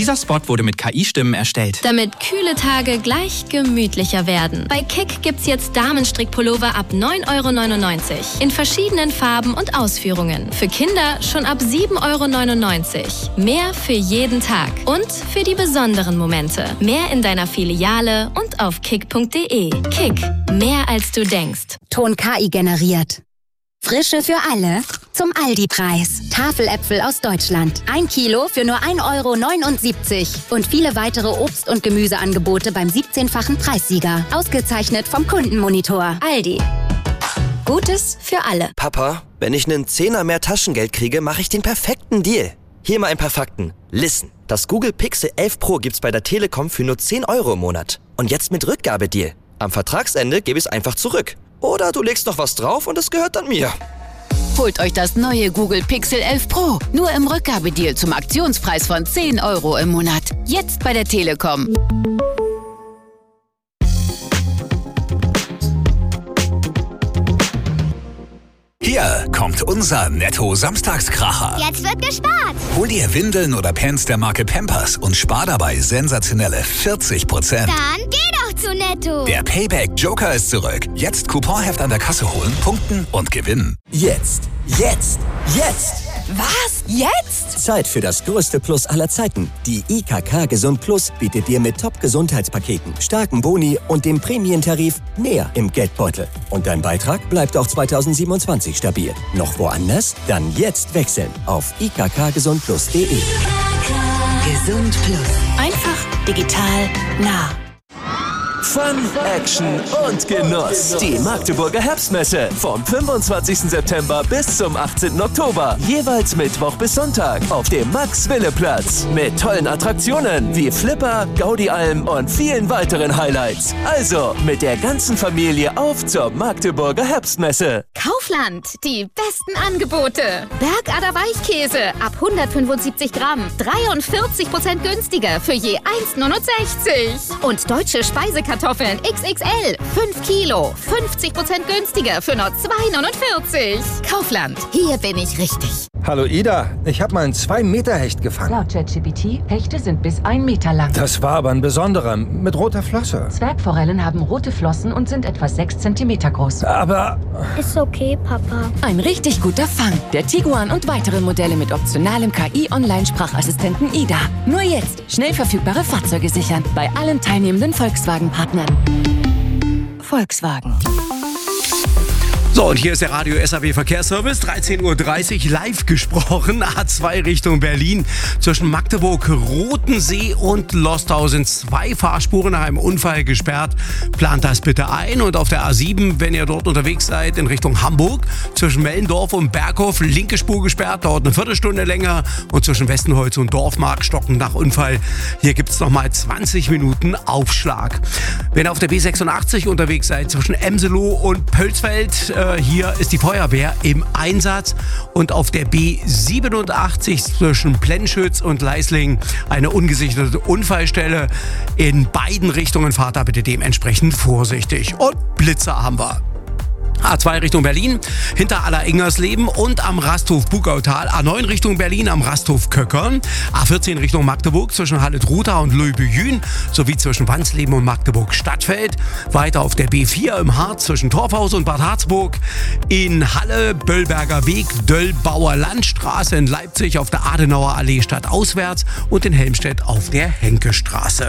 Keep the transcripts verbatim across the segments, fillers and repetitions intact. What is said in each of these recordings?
Dieser Spot wurde mit K I-Stimmen erstellt. Damit kühle Tage gleich gemütlicher werden. Bei Kick gibt's jetzt Damenstrickpullover ab neun Euro neunundneunzig. In verschiedenen Farben und Ausführungen. Für Kinder schon ab sieben Euro neunundneunzig. Mehr für jeden Tag. Und für die besonderen Momente. Mehr in deiner Filiale und auf kick punkt de. Kick. Mehr als du denkst. Ton K I generiert. Frische für alle zum Aldi-Preis. Tafeläpfel aus Deutschland. Ein Kilo für nur ein Euro neunundsiebzig. Und viele weitere Obst- und Gemüseangebote beim siebzehnfachen Preissieger. Ausgezeichnet vom Kundenmonitor. Aldi. Gutes für alle. Papa, wenn ich einen Zehner mehr Taschengeld kriege, mache ich den perfekten Deal. Hier mal ein paar Fakten. Listen. Das Google Pixel elf Pro gibt's bei der Telekom für nur zehn Euro im Monat. Und jetzt mit Rückgabedeal. Am Vertragsende gebe ich es einfach zurück. Oder du legst noch was drauf und es gehört dann mir. Holt euch das neue Google Pixel elf Pro. Nur im Rückgabedeal zum Aktionspreis von zehn Euro im Monat. Jetzt bei der Telekom. Hier kommt unser Netto-Samstagskracher. Jetzt wird gespart. Hol dir Windeln oder Pants der Marke Pampers und spar dabei sensationelle vierzig Prozent. Dann geh doch zu Netto. Der Payback Joker ist zurück. Jetzt Couponheft an der Kasse holen, punkten und gewinnen. Jetzt, jetzt, jetzt! Was? Jetzt? Zeit für das größte Plus aller Zeiten. Die I K K Gesund Plus bietet dir mit Top-Gesundheitspaketen, starken Boni und dem Prämientarif mehr im Geldbeutel. Und dein Beitrag bleibt auch zweitausendsiebenundzwanzig stabil. Noch woanders? Dann jetzt wechseln auf i k k gesund plus punkt de. Gesund Plus. Einfach, digital, nah. Fun, Action und Genuss. Die Magdeburger Herbstmesse vom fünfundzwanzigsten September bis zum achtzehnten Oktober. Jeweils Mittwoch bis Sonntag auf dem Max-Wille-Platz. Mit tollen Attraktionen wie Flipper, Gaudi-Alm und vielen weiteren Highlights. Also mit der ganzen Familie auf zur Magdeburger Herbstmesse. Kaufland, die besten Angebote. Bergader Weichkäse ab hundertfünfundsiebzig Gramm, dreiundvierzig Prozent günstiger für je eins Euro neunundsechzig. Und deutsche Speisekartoffeln X X L, fünf Kilo, fünfzig Prozent günstiger für nur zwei Euro neunundvierzig. Kaufland, hier bin ich richtig. Hallo Ida, ich habe mal einen zwei Meter Hecht gefangen. Laut ChatGPT, Hechte sind bis ein Meter lang. Das war aber ein besonderer, mit roter Flosse. Zwergforellen haben rote Flossen und sind etwa sechs Zentimeter groß. Aber... Ist okay, Papa. Ein richtig guter Fang. Der Tiguan und weitere Modelle mit optionalem K I-Online-Sprachassistenten Ida. Nur jetzt schnell verfügbare Fahrzeuge sichern. Bei allen teilnehmenden Volkswagen-Partnern. Volkswagen. So, und hier ist der Radio S A W Verkehrsservice, dreizehn Uhr dreißig, live gesprochen, A zwei Richtung Berlin. Zwischen Magdeburg, Rotensee und Lostau sind zwei Fahrspuren nach einem Unfall gesperrt. Plant das bitte ein. Und auf der A sieben, wenn ihr dort unterwegs seid, in Richtung Hamburg, zwischen Mellendorf und Berghof, linke Spur gesperrt, dauert eine Viertelstunde länger. Und zwischen Westenholz und Dorfmark, Stocken nach Unfall, hier gibt es nochmal zwanzig Minuten Aufschlag. Wenn ihr auf der B sechsundachtzig unterwegs seid, zwischen Emseloh und Pölsfeld, hier ist die Feuerwehr im Einsatz. Und auf der B siebenundachtzig zwischen Plenschütz und Leisling eine ungesicherte Unfallstelle. In beiden Richtungen fahrt da bitte dementsprechend vorsichtig. Und Blitzer haben wir. A zwei Richtung Berlin, hinter Alleringmersleben und am Rasthof Bugautal. A neun Richtung Berlin am Rasthof Köckern. A vierzehn Richtung Magdeburg zwischen Halle-Trutha und Leubühün sowie zwischen Wansleben und Magdeburg-Stadtfeld. Weiter auf der B vier im Harz zwischen Torfhaus und Bad Harzburg. In Halle, Böllberger Weg, Döllbauer Landstraße in Leipzig auf der Adenauer Allee stadtauswärts und in Helmstedt auf der Henkestraße.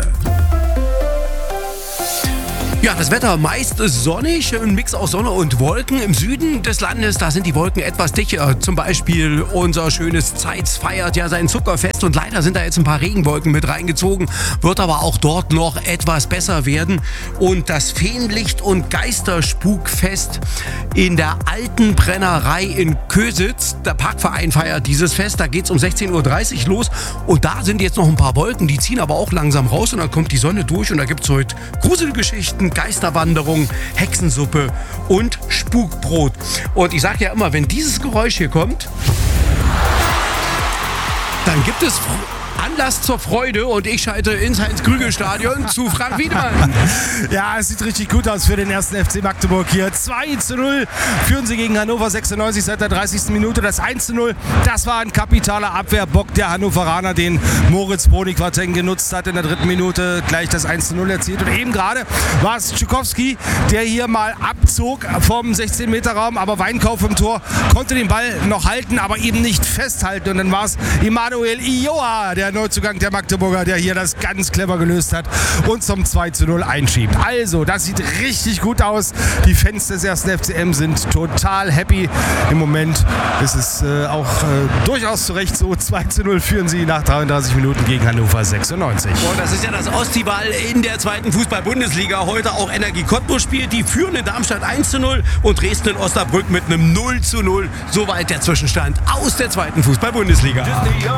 Ja, das Wetter meist sonnig, ein Mix aus Sonne und Wolken. Im Süden des Landes, da sind die Wolken etwas dichter. Zum Beispiel unser schönes Zeitz feiert ja sein Zuckerfest und leider sind da jetzt ein paar Regenwolken mit reingezogen. Wird aber auch dort noch etwas besser werden. Und das Feenlicht- und Geisterspukfest in der Alten Brennerei in Kösitz. Der Parkverein feiert dieses Fest, da geht's um sechzehn Uhr dreißig los. Und da sind jetzt noch ein paar Wolken, die ziehen aber auch langsam raus und dann kommt die Sonne durch und da gibt's heute Gruselgeschichten, Geisterwanderung, Hexensuppe und Spukbrot. Und ich sage ja immer, wenn dieses Geräusch hier kommt, dann gibt es Anlass zur Freude und ich schalte ins Heinz-Krügel-Stadion zu Frank Wiedemann. Ja, es sieht richtig gut aus für den ersten F C Magdeburg hier. zwei zu null führen sie gegen Hannover sechsundneunzig seit der dreißigsten Minute. Das eins zu null, das war ein kapitaler Abwehrbock der Hannoveraner, den Moritz Bonig-Quateng genutzt hat in der dritten Minute. Gleich das eins zu null erzielt. Und eben gerade war es Tschukowski, der hier mal abzog vom sechzehn Meter Raum, aber Weinkauf im Tor konnte den Ball noch halten, aber eben nicht festhalten. Und dann war es Emanuel Ioa, der Neuzugang der Magdeburger, der hier das ganz clever gelöst hat und zum zwei zu null einschiebt. Also, das sieht richtig gut aus. Die Fans des ersten F C M sind total happy. Im Moment ist es äh, auch äh, durchaus zu Recht so. zwei zu null führen sie nach dreiunddreißig Minuten gegen Hannover sechsundneunzig. Und das ist ja das Osttibal in der zweiten Fußball-Bundesliga. Heute auch Energie Cottbus spielt. Die führen in Darmstadt eins zu null und Dresden in Osnabrück mit einem null zu null. Soweit der Zwischenstand aus der zweiten Fußball-Bundesliga.